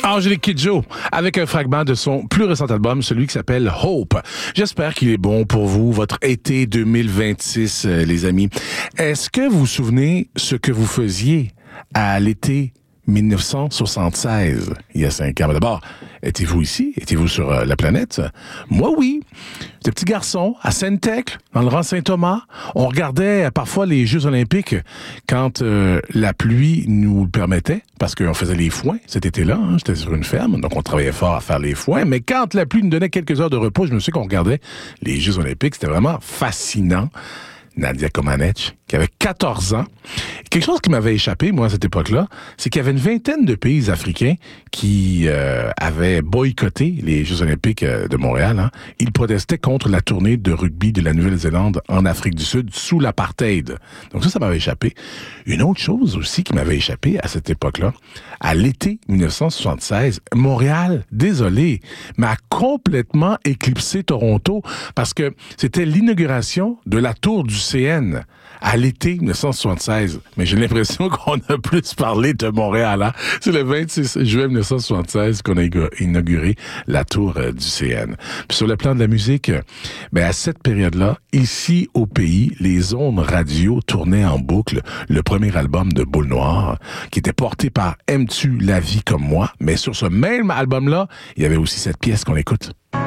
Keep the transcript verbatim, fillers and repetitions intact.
Angélique Kidjo, avec un fragment de son plus récent album, celui qui s'appelle Hope. J'espère qu'il est bon pour vous, votre été deux mille vingt-six, euh, les amis. Est-ce que vous vous souvenez ce que vous faisiez à l'été dix-neuf cent soixante-seize, il y a cinq ans? D'abord, étiez-vous ici? Étiez-vous sur euh, la planète? Moi, oui. J'étais petit garçon à Sainte-Thècle, dans le rang Saint-Thomas. On regardait euh, parfois les Jeux olympiques quand euh, la pluie nous le permettait, parce qu'on faisait les foins cet été-là. Hein, j'étais sur une ferme, donc on travaillait fort à faire les foins. Mais quand la pluie nous donnait quelques heures de repos, je me souviens qu'on regardait les Jeux olympiques. C'était vraiment fascinant. Nadia Comaneci, qui avait quatorze ans. Quelque chose qui m'avait échappé, moi, à cette époque-là, c'est qu'il y avait une vingtaine de pays africains qui euh, avaient boycotté les Jeux olympiques euh, de Montréal. Hein. Ils protestaient contre la tournée de rugby de la Nouvelle-Zélande en Afrique du Sud sous l'apartheid. Donc ça, ça m'avait échappé. Une autre chose aussi qui m'avait échappé à cette époque-là, à l'été dix-neuf cent soixante-seize, Montréal, désolé, mais a complètement éclipsé Toronto parce que c'était l'inauguration de la tour du C N à l'été dix-neuf cent soixante-seize. Mais j'ai l'impression qu'on a plus parlé de Montréal. Hein? C'est le vingt-six juillet dix-neuf cent soixante-seize qu'on a inauguré la tour euh, du C N. Puis sur le plan de la musique, ben à cette période-là, ici au pays, les ondes radio tournaient en boucle le premier album de Boule Noire, qui était porté par Aimes-tu la vie comme moi? Mais sur ce même album-là, il y avait aussi cette pièce qu'on écoute.